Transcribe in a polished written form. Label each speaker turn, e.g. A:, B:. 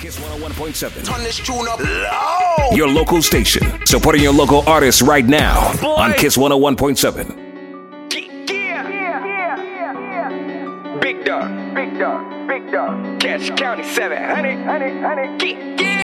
A: Kiss 101.7.
B: Turn this tune up loud.
A: Your local station. Supporting your local artists right now on Kiss 101.7.
C: Big dog, Cash County 700.